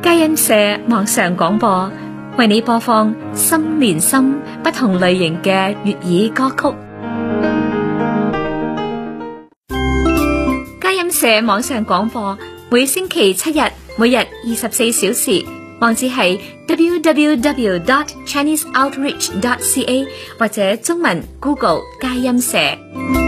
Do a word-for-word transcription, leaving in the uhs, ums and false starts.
佳音社網上廣播為你播放心連心不同類型嘅粵語歌曲。佳音社網上廣播每星期七日，每日二十四小時，網址係 double-u double-u double-u dot chinese outreach dot c a 或者中文 Google 佳音社。